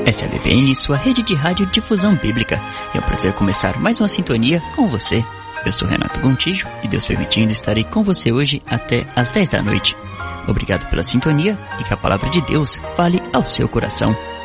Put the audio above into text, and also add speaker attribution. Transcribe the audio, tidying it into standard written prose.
Speaker 1: Essa é a BPN, sua rede de rádio difusão bíblica. É um prazer começar mais uma sintonia com você. Eu sou Renato Gontijo e, Deus permitindo, estarei com você hoje até às 10 da noite. Obrigado pela sintonia e que a palavra de Deus fale ao seu coração.